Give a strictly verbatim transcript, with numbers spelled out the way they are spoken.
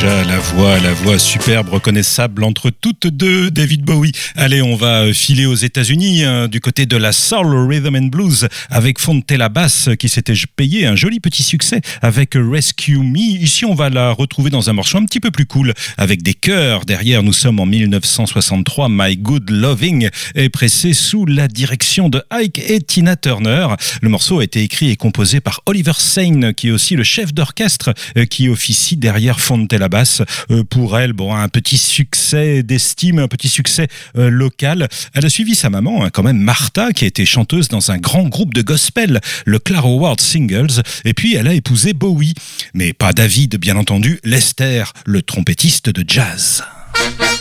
déjà la voix, la voix superbe, reconnaissable entre toutes deux, David Bowie. Allez, on va filer aux États-Unis hein, du côté de la soul, rhythm and blues avec Fontella Bass qui s'était payé un joli petit succès avec Rescue Me. Ici, on va la retrouver dans un morceau un petit peu plus cool avec des chœurs. Derrière, nous sommes en dix-neuf cent soixante-trois. My Good Loving est pressé sous la direction de Ike et Tina Turner. Le morceau a été écrit et composé par Oliver Sane, qui est aussi le chef d'orchestre qui officie derrière Fontella Bass. Pour elle, bon, un petit succès d'estime, un petit succès euh, local. Elle a suivi sa maman, hein, quand même, Martha, qui a été chanteuse dans un grand groupe de gospel, le Claro Ward Singles. Et puis, elle a épousé Bowie. Mais pas David, bien entendu, Lester, le trompettiste de jazz.